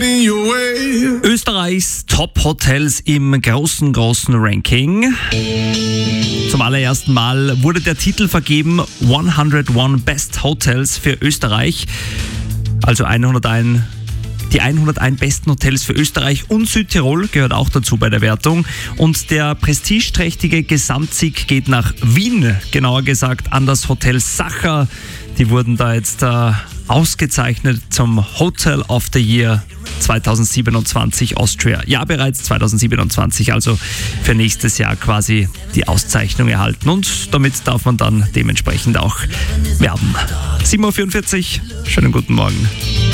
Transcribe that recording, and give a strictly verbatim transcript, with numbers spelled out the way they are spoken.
in your way. Österreichs Top-Hotels im großen, großen Ranking. Zum allerersten Mal wurde der Titel vergeben, hunderteins Best Hotels für Österreich. Also hunderteins, die hunderteins besten Hotels für Österreich und Südtirol gehört auch dazu bei der Wertung. Und der prestigeträchtige Gesamtsieg geht nach Wien, genauer gesagt an das Hotel Sacher. Die wurden da jetzt äh, ausgezeichnet zum Hotel of the Year zweitausendsiebenundzwanzig Austria. Ja, bereits zweitausendsiebenundzwanzig, also für nächstes Jahr quasi die Auszeichnung erhalten. Und damit darf man dann dementsprechend auch werben. sieben Uhr vierundvierzig, schönen guten Morgen.